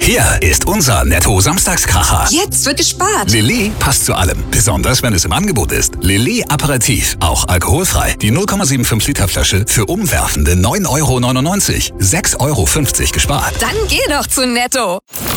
Hier ist unser Netto-Samstagskracher. Jetzt wird gespart. Lilly passt zu allem, besonders wenn es im Angebot ist. Lilly Aperitif, auch alkoholfrei. Die 0,75 Liter Flasche für umwerfende 9,99 €. 6,50 € gespart. Dann geh doch zu Netto.